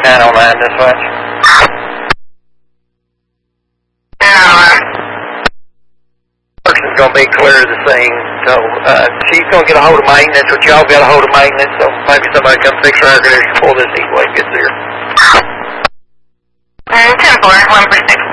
909 dispatch. Person's going to be clear of the scene, so she's going to get a hold of maintenance, which y'all got a hold of maintenance, so maybe somebody come fix her air conditioner before this heat wave gets here. 10-4, 1 for 6.